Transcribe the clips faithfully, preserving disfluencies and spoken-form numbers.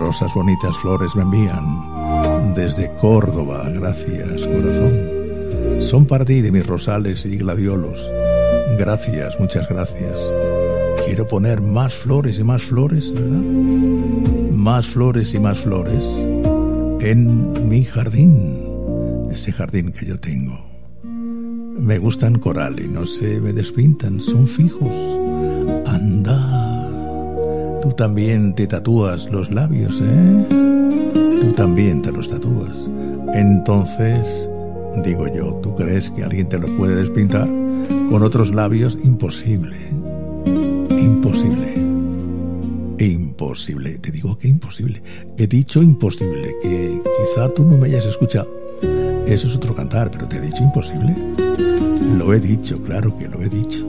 rosas bonitas, flores me envían desde Córdoba. Gracias, corazón. Son para ti de mis rosales y gladiolos. Gracias, muchas gracias. Quiero poner más flores y más flores, ¿verdad? Más flores y más flores en mi jardín, ese jardín que yo tengo. Me gustan coral y no se me despintan, son fijos. Anda, tú también te tatúas los labios, ¿eh? Tú también te los tatúas. Entonces, digo yo, ¿tú crees que alguien te los puede despintar con otros labios? Imposible. Imposible. Imposible. Te digo que imposible. He dicho imposible, que quizá tú no me hayas escuchado. Eso es otro cantar, pero te he dicho imposible. Lo he dicho, claro que lo he dicho.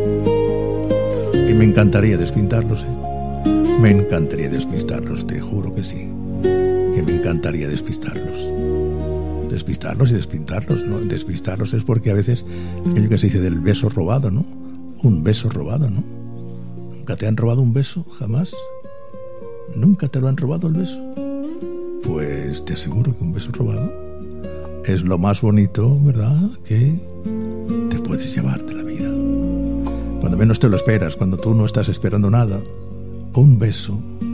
Y me encantaría despintarlos, ¿eh? Me encantaría despistarlos, te juro que sí. Que me encantaría despistarlos. Despistarlos y despintarlos, ¿no? Despistarlos es porque a veces, aquello que se dice del beso robado, ¿no? Un beso robado, ¿no? ¿Nunca te han robado un beso? ¿Jamás? ¿Nunca te lo han robado el beso? Pues te aseguro que un beso robado es lo más bonito, ¿verdad?, que te puedes llevar de la vida. Cuando menos te lo esperas, cuando tú no estás esperando nada, un beso,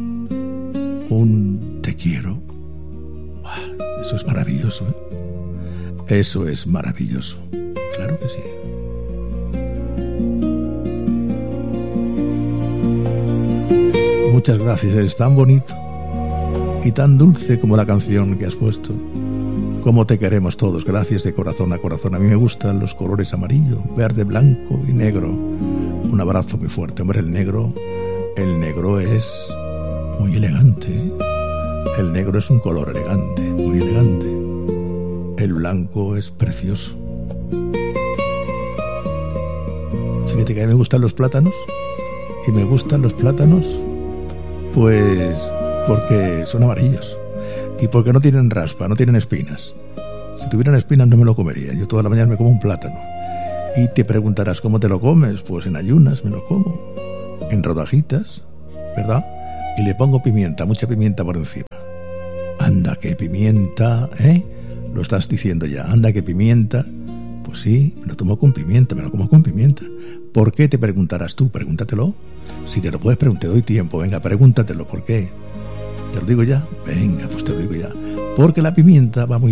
un te quiero, eso es maravilloso, ¿eh? Eso es maravilloso, claro que sí. Muchas gracias, eres tan bonito y tan dulce como la canción que has puesto. Cómo te queremos todos, gracias de corazón a corazón. A mí me gustan los colores amarillo, verde, blanco y negro. Un abrazo muy fuerte. Hombre, el negro, el negro es muy elegante, ¿eh? El negro es un color elegante, muy elegante. El blanco es precioso. Fíjate que a mí me gustan los plátanos. Y me gustan los plátanos, pues porque son amarillos. Y porque no tienen raspa, no tienen espinas. Si tuvieran espinas no me lo comería. Yo toda la mañana me como un plátano. Y te preguntarás, ¿cómo te lo comes? Pues en ayunas me lo como. En rodajitas, ¿verdad? Y le pongo pimienta, mucha pimienta por encima. Anda, que pimienta, ¿eh? Lo estás diciendo ya. Anda, que pimienta. Pues sí, me lo tomo con pimienta, me lo como con pimienta. ¿Por qué? Te preguntarás tú, pregúntatelo. Si te lo puedes preguntar, te doy tiempo. Venga, pregúntatelo, ¿por qué? ¿Te lo digo ya? Venga, pues te lo digo ya. Porque la pimienta va muy